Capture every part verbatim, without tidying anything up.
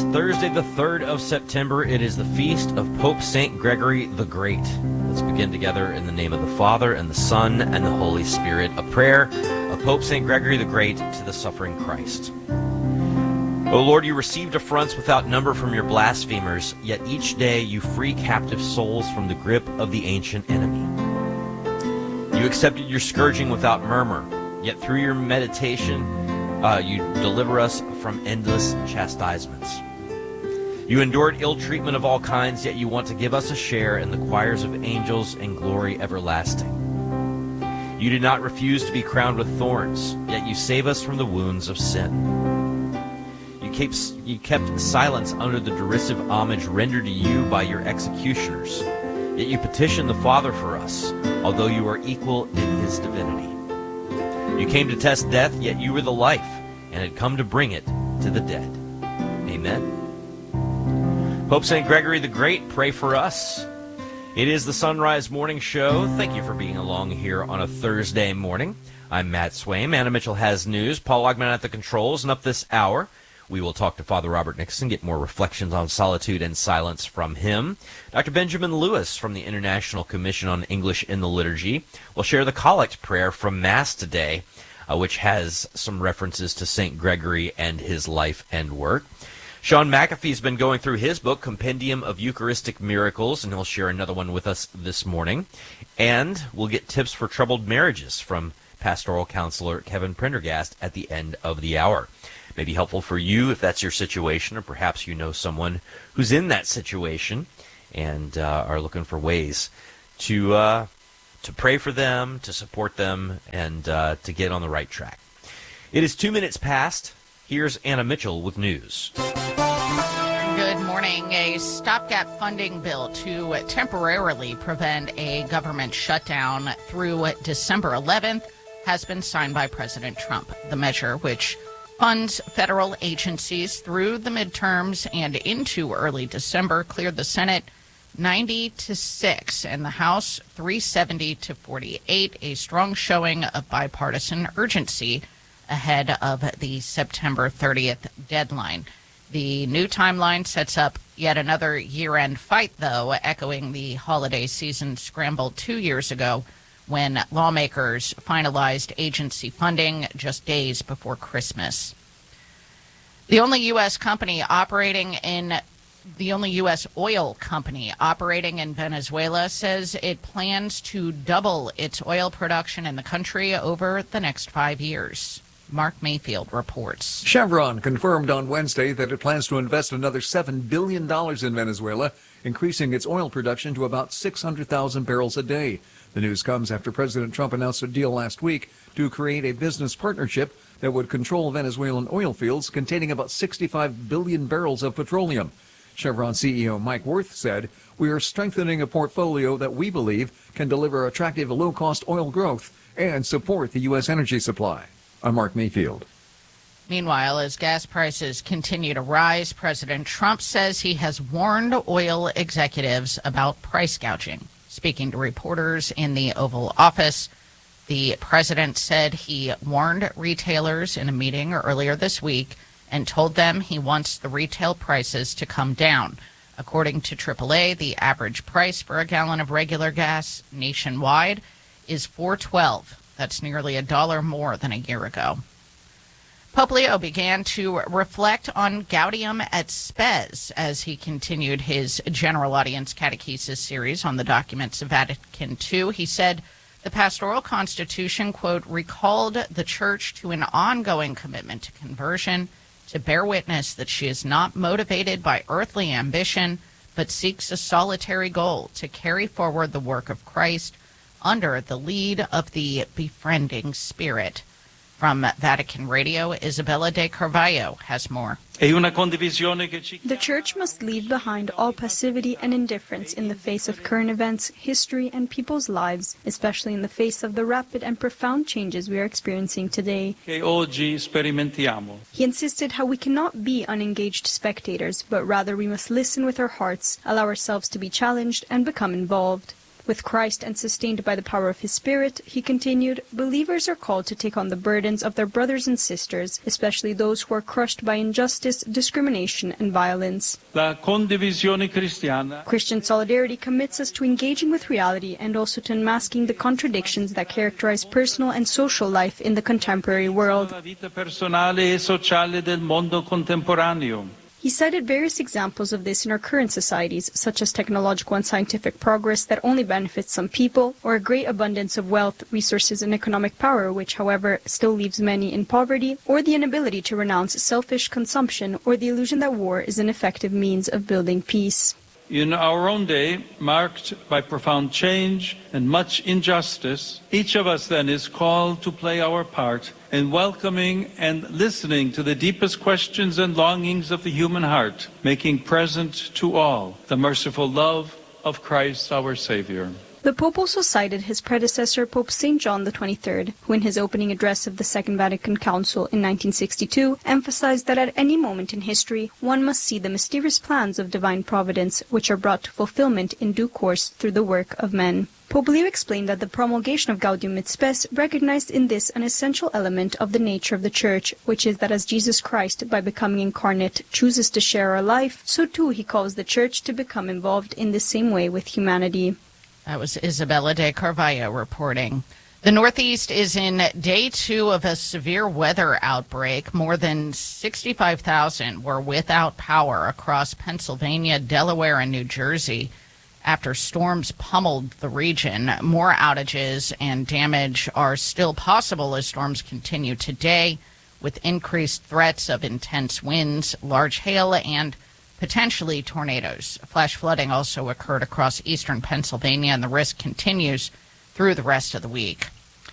Thursday, the third of September. It is the feast of Pope Saint Gregory the Great. Let's begin together in the name of the Father, and the Son, and the Holy Spirit. A prayer of Pope Saint Gregory the Great to the suffering Christ. O Lord, you received affronts without number from your blasphemers, yet each day you free captive souls from the grip of the ancient enemy. You accepted your scourging without murmur, yet through your meditation uh, you deliver us from endless chastisements. You endured ill treatment of all kinds, yet you want to give us a share in the choirs of angels and glory everlasting. You did not refuse to be crowned with thorns, yet you save us from the wounds of sin. You kept, you kept silence under the derisive homage rendered to you by your executioners, yet you petitioned the Father for us, although you are equal in his divinity. You came to test death, yet you were the life, and had come to bring it to the dead. Amen. Pope Saint Gregory the Great, pray for us. It is the Sunrise Morning Show. Thank you for being along here on a Thursday morning. I'm Matt Swaim. Anna Mitchell has news. Paul Ogman at the controls. And up this hour, we will talk to Father Robert Nixon, get more reflections on solitude and silence from him. Doctor Benjamin Lewis from the International Commission on English in the Liturgy will share the collect prayer from Mass today, uh, which has some references to Saint Gregory and his life and work. Sean McAfee's been going through his book, Compendium of Eucharistic Miracles, and he'll share another one with us this morning. And we'll get tips for troubled marriages from pastoral counselor Kevin Prendergast at the end of the hour. May be helpful for you if that's your situation, or perhaps you know someone who's in that situation and uh, are looking for ways to uh, to pray for them, to support them, and uh, to get on the right track. It is two minutes past. Here's Anna Mitchell with news. Good morning. A stopgap funding bill to temporarily prevent a government shutdown through December eleventh has been signed by President Trump. The measure, which funds federal agencies through the midterms and into early December, cleared the Senate ninety to six and the House three seventy to forty-eight, a strong showing of bipartisan urgency ahead of the September thirtieth deadline. The new timeline sets up yet another year-end fight, though, echoing the holiday season scramble two years ago when lawmakers finalized agency funding just days before Christmas. The only U S company operating in the only U S oil company operating in Venezuela says it plans to double its oil production in the country over the next five years. Mark Mayfield reports. Chevron confirmed on Wednesday that it plans to invest another seven billion dollars in Venezuela, increasing its oil production to about six hundred thousand barrels a day. The news comes after President Trump announced a deal last week to create a business partnership that would control Venezuelan oil fields containing about sixty-five billion barrels of petroleum. Chevron C E O Mike Wirth said, "We are strengthening a portfolio that we believe can deliver attractive low-cost oil growth and support the U S energy supply." I'm Mark Mayfield. Meanwhile, as gas prices continue to rise, President Trump says he has warned oil executives about price gouging. Speaking to reporters in the Oval Office, the president said he warned retailers in a meeting earlier this week and told them he wants the retail prices to come down. According to triple A, the average price for a gallon of regular gas nationwide is four twelve. That's nearly a dollar more than a year ago. Pope Leo began to reflect on Gaudium et Spes as he continued his general audience catechesis series on the documents of Vatican Two. He said the pastoral constitution, quote, recalled the church to an ongoing commitment to conversion, to bear witness that she is not motivated by earthly ambition, but seeks a solitary goal to carry forward the work of Christ under the lead of the befriending Spirit. From Vatican Radio, Isabella de Carvalho has more. The Church must leave behind all passivity and indifference in the face of current events, history, and people's lives, especially in the face of the rapid and profound changes we are experiencing today. He insisted how we cannot be unengaged spectators, but rather we must listen with our hearts, allow ourselves to be challenged, and become involved. With Christ and sustained by the power of his Spirit, he continued, believers are called to take on the burdens of their brothers and sisters, especially those who are crushed by injustice, discrimination, and violence. La condivisione cristiana. Christian solidarity commits us to engaging with reality and also to unmasking the contradictions that characterize personal and social life in the contemporary world. La vita personale e sociale del mondo contemporaneo. He cited various examples of this in our current societies, such as technological and scientific progress that only benefits some people, or a great abundance of wealth, resources, and economic power, which, however, still leaves many in poverty, or the inability to renounce selfish consumption, or the illusion that war is an effective means of building peace. In our own day, marked by profound change and much injustice, each of us then is called to play our part in welcoming and listening to the deepest questions and longings of the human heart, making present to all the merciful love of Christ our Savior. The Pope also cited his predecessor, Pope Saint John the twenty-third, who in his opening address of the Second Vatican Council in nineteen sixty-two emphasized that at any moment in history one must see the mysterious plans of divine providence, which are brought to fulfillment in due course through the work of men. Pope Leo explained that the promulgation of Gaudium et Spes recognized in this an essential element of the nature of the Church, which is that as Jesus Christ, by becoming incarnate, chooses to share our life, so too he calls the Church to become involved in the same way with humanity. That was Isabella de Carvalho reporting. The Northeast is in day two of a severe weather outbreak. More than sixty-five thousand were without power across Pennsylvania, Delaware, and New Jersey after storms pummeled the region. More outages and damage are still possible as storms continue today, with increased threats of intense winds, large hail, and potentially tornadoes. Flash flooding also occurred across eastern Pennsylvania, and the risk continues through the rest of the week.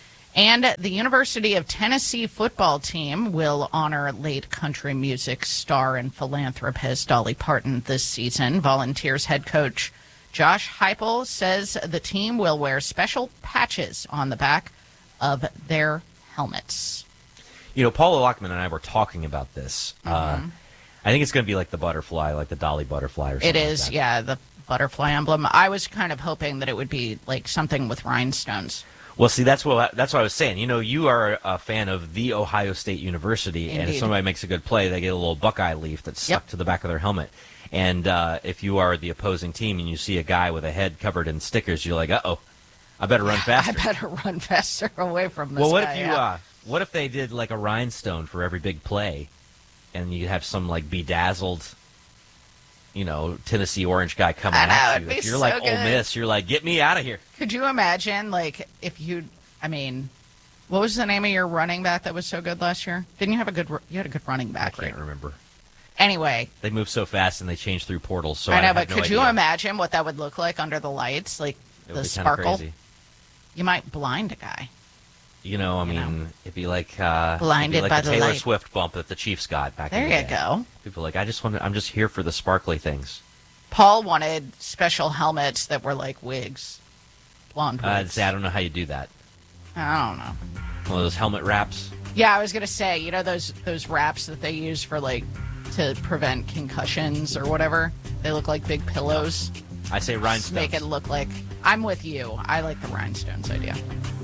And the University of Tennessee football team will honor late country music star and philanthropist Dolly Parton this season. Volunteers head coach Josh Heupel says the team will wear special patches on the back of their helmets. You know, Paula Lockman and I were talking about this. Mm-hmm. Uh, I think it's going to be like the butterfly, like the Dolly butterfly or something. It is, like that. yeah, the butterfly emblem. I was kind of hoping that it would be like something with rhinestones. Well, see, that's what that's what I was saying. You know, you are a fan of the Ohio State University, Indeed. And if somebody makes a good play, they get a little Buckeye leaf that's stuck Yep. to the back of their helmet. And uh, if you are the opposing team and you see a guy with a head covered in stickers, you're like, uh-oh, I better run faster. I better run faster away from this Well, what guy, if you? yeah. Uh, what if they did like a rhinestone for every big play, and you have some like bedazzled, you know, Tennessee Orange guy coming I know, at it'd you? be If you're so like good. Ole Miss, you're like, get me out of here. Could you imagine, like, if you, I mean, what was the name of your running back that was so good last year? Didn't you have a good, you had a good running back, I can't right? remember. Anyway. They move so fast and they change through portals. So I know, I have but no could idea. you imagine what that would look like under the lights? Like, It would the be kinda sparkle? crazy. You might blind a guy. You know, I You mean, know. it'd be like uh, Blinded it'd be like by the the Taylor light. Swift bump that the Chiefs got back There in the you day. go. People are like, I just want to, I'm just here for the sparkly things. Paul wanted special helmets that were like wigs. Blonde Uh, wigs. say, I don't know how you do that. I don't know. One of those helmet wraps. Yeah, I was gonna say, you know those those wraps that they use for like to prevent concussions or whatever. They look like big pillows. I say Just rhinestones. make it look like. I'm with you. I like the rhinestones idea.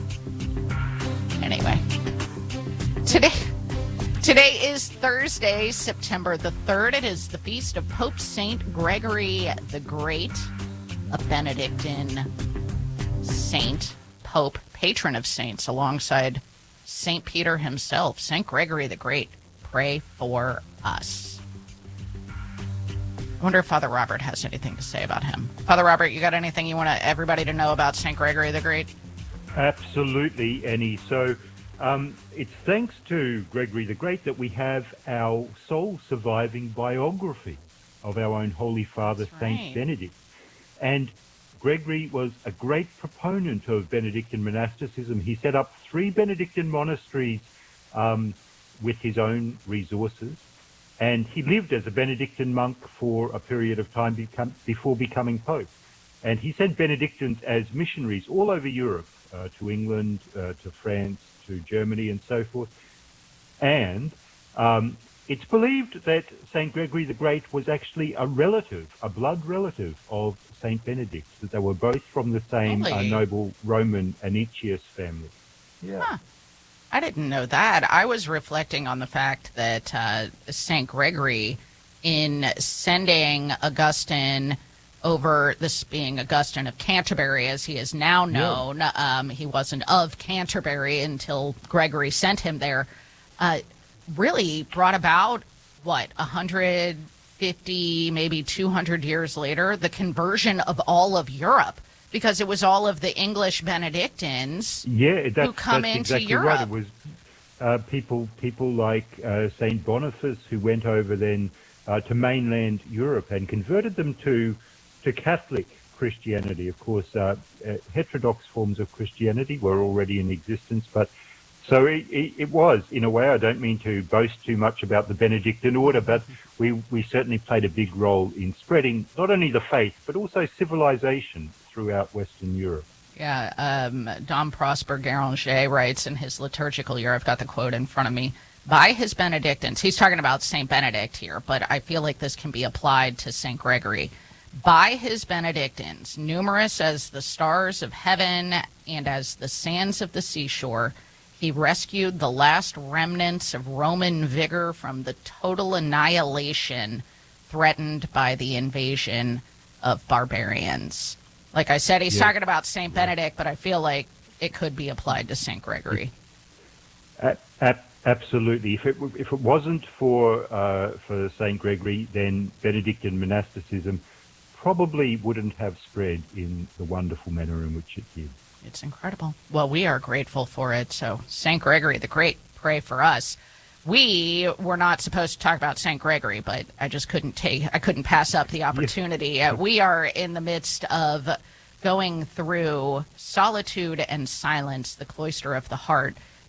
Anyway, today today is Thursday, September the third. It is the feast of Pope Saint Gregory the Great, a Benedictine saint, pope, patron of saints, alongside Saint Peter himself. Saint Gregory the Great, pray for us. I wonder if Father Robert has anything to say about him. Father Robert, you got anything you want everybody to know about Saint Gregory the Great? Absolutely, Annie. So um, it's thanks to Gregory the Great that we have our sole surviving biography of our own Holy Father, That's Saint right. Benedict. And Gregory was a great proponent of Benedictine monasticism. He set up three Benedictine monasteries um, with his own resources. And he lived as a Benedictine monk for a period of time become, before becoming Pope. And he sent Benedictines as missionaries all over Europe, uh, to England, uh, to France, to Germany, and so forth. And um, It's believed that Saint Gregory the Great was actually a relative, a blood relative of Saint Benedict, that they were both from the same uh, Really? noble Roman Anicius family. Yeah. Huh. I didn't know that. I was reflecting on the fact that uh, Saint Gregory, in sending Augustine over, this being Augustine of Canterbury, as he is now known, yeah. um, he wasn't of Canterbury until Gregory sent him there, uh, really brought about, what, one hundred fifty, maybe two hundred years later, the conversion of all of Europe. Because it was all of the English Benedictines yeah, that's, who come that's into exactly Europe. Right. It was uh, people people like uh, Saint Boniface who went over then uh, to mainland Europe and converted them to to Catholic Christianity. Of course, uh, uh, heterodox forms of Christianity were already in existence, but so it, it, it was, in a way. I don't mean to boast too much about the Benedictine order, but we, we certainly played a big role in spreading not only the faith, but also civilization throughout Western Europe. Yeah, um, Dom Prosper Garanger writes in his liturgical year, I've got the quote in front of me, by his Benedictines, he's talking about Saint Benedict here, but I feel like this can be applied to Saint Gregory. By his Benedictines, numerous as the stars of heaven and as the sands of the seashore, he rescued the last remnants of Roman vigor from the total annihilation threatened by the invasion of barbarians. Like I said, he's yeah. talking about Saint Benedict, but I feel like it could be applied to Saint Gregory. A- a- absolutely. If it if it wasn't for uh, for Saint Gregory, then Benedictine monasticism probably wouldn't have spread in the wonderful manner in which it did. It's incredible. Well, we are grateful for it. So, Saint Gregory the Great, pray for us. We were not supposed to talk about Saint Gregory, but I just couldn't take, I couldn't pass up the opportunity. Uh, we are in the midst of going through Solitude and Silence, the Cloister of the Heart.